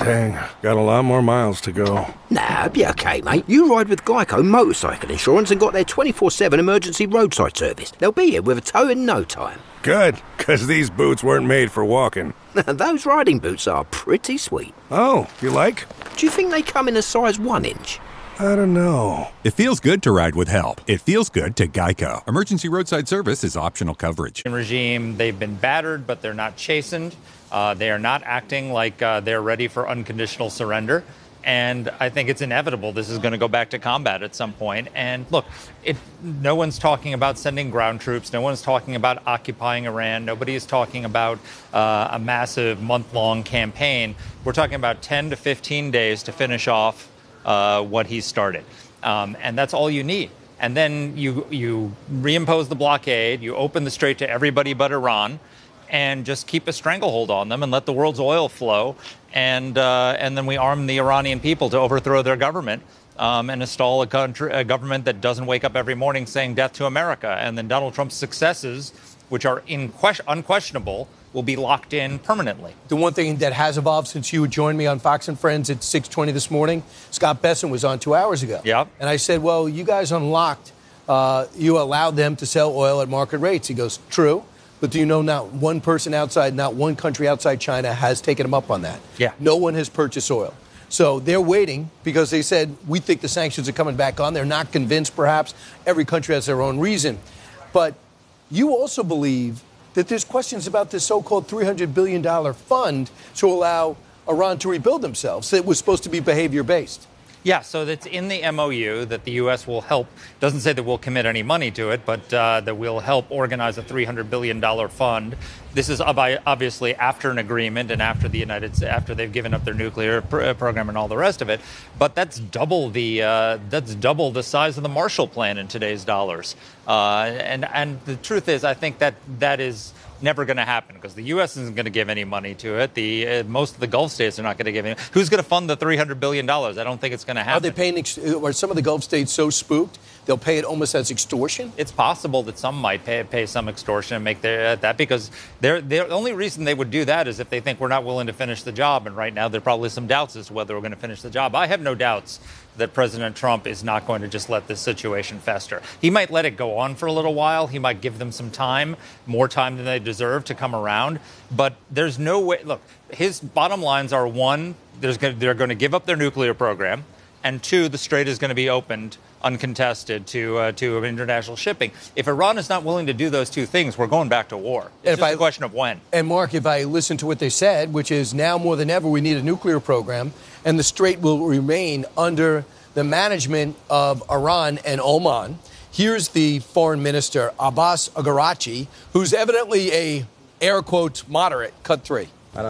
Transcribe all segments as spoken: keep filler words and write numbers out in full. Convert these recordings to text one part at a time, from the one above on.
Dang, got a lot more miles to go. Nah, be okay, mate. You ride with Geico Motorcycle Insurance and got their twenty-four seven emergency roadside service. They'll be here with a tow in no time. Good, because these boots weren't made for walking. Those riding boots are pretty sweet. Oh, you like? Do you think they come in a size one inch? I don't know. It feels good to ride with help. It feels good to Geico. Emergency roadside service is optional coverage. Regime, they've been battered, but they're not chastened. Uh, they are not acting like uh, they're ready for unconditional surrender. And I think it's inevitable this is going to go back to combat at some point. And look, it, no one's talking about sending ground troops. No one's talking about occupying Iran. Nobody is talking about uh, a massive month-long campaign. We're talking about ten to fifteen days to finish off uh, what he started. Um, and that's all you need. And then you, you reimpose the blockade. You open the strait to everybody but Iran. And just keep a stranglehold on them and let the world's oil flow. And uh, and then we arm the Iranian people to overthrow their government um, and install a, country, a government that doesn't wake up every morning saying death to America. And then Donald Trump's successes, which are in question, unquestionable, will be locked in permanently. The one thing that has evolved since you joined me on Fox and Friends at six twenty this morning, Scott Besson was on two hours ago. Yep. And I said, well, you guys unlocked, uh, you allowed them to sell oil at market rates. He goes, true. But do you know not one person outside, not one country outside China has taken them up on that? Yeah. No one has purchased oil. So they're waiting because they said, we think the sanctions are coming back on. They're not convinced, perhaps. Every country has their own reason. But you also believe that there's questions about this so-called three hundred billion dollars fund to allow Iran to rebuild themselves. It was supposed to be behavior-based. Yeah, so that's in the M O U that the U S will help. Doesn't say that we'll commit any money to it, but uh, that we'll help organize a three hundred billion dollars fund. This is obviously after an agreement and after the United States, after they've given up their nuclear pr- program and all the rest of it. But that's double the uh, that's double the size of the Marshall Plan in today's dollars. Uh, and and the truth is, I think that that is never going to happen because the U S isn't going to give any money to it. The uh, most of the Gulf states are not going to give any. Who's going to fund the three hundred billion dollars? I don't think it's going to happen. Are they paying? Ex- are some of the Gulf states so spooked they'll pay it almost as extortion? It's possible that some might pay, pay some extortion and make their, uh, that because they're, they're, the only reason they would do that is if they think we're not willing to finish the job. And right now there are probably some doubts as to whether we're going to finish the job. I have no doubts that President Trump is not going to just let this situation fester. He might let it go on for a little while. He might give them some time, more time than they deserve to come around. But there's no way. Look, his bottom lines are, one, there's going to, they're going to give up their nuclear program. And two, the strait is going to be opened uncontested to uh, to international shipping. If Iran is not willing to do those two things, we're going back to war. It's if just I, a question of when. And, Mark, if I listen to what they said, which is now more than ever we need a nuclear program, and the strait will remain under the management of Iran and Oman. Here's the foreign minister, Abbas Araghchi, who's evidently a, air quotes, moderate. Cut three.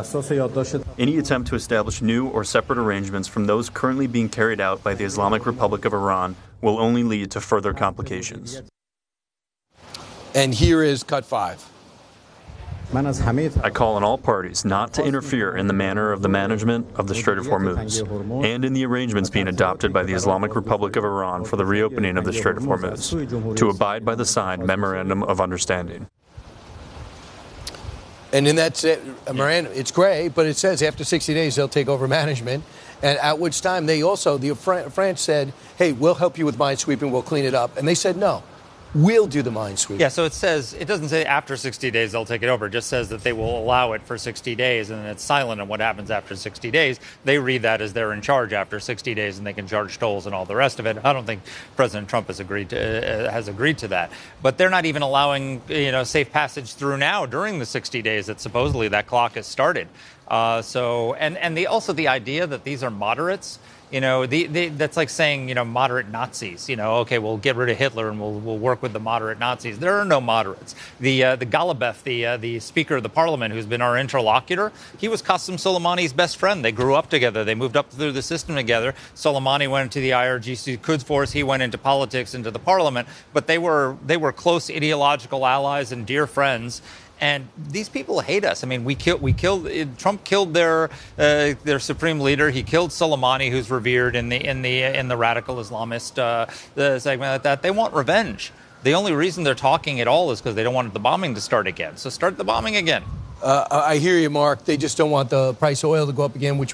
Any attempt to establish new or separate arrangements from those currently being carried out by the Islamic Republic of Iran will only lead to further complications. And here is cut five. I call on all parties not to interfere in the manner of the management of the Strait of Hormuz and in the arrangements being adopted by the Islamic Republic of Iran for the reopening of the Strait of Hormuz, to abide by the signed Memorandum of Understanding. And in that memorandum, it's great, but it says after sixty days they'll take over management, and at which time they also, the France said, hey, we'll help you with minesweeping, we'll clean it up. And they said no. We'll do the minesweeping. Yeah, so it says, it doesn't say after sixty days they'll take it over. It just says that they will allow it for sixty days, and then it's silent on what happens after sixty days. They read that as they're in charge after sixty days, and they can charge tolls and all the rest of it. I don't think President Trump has agreed to uh, has agreed to that. But they're not even allowing, you know, safe passage through now during the sixty days that supposedly that clock has started. Uh, so, and, and the also the idea that these are moderates. You know, the, the, that's like saying, you know, moderate Nazis. You know, okay, we'll get rid of Hitler and we'll we'll work with the moderate Nazis. There are no moderates. The uh, the Ghalibaf, the uh, the Speaker of the Parliament, who's been our interlocutor, he was Qasem Soleimani's best friend. They grew up together. They moved up through the system together. Soleimani went into the I R G C Quds Force. He went into politics, into the Parliament. But they were they were close ideological allies and dear friends. And these people hate us. I mean, we killed. We killed. Trump killed their uh, their supreme leader. He killed Soleimani, who's revered in the in the in the radical Islamist uh, the segment like that. They want revenge. The only reason they're talking at all is because they don't want the bombing to start again. So start the bombing again. Uh, I hear you, Mark. They just don't want the price of oil to go up again, which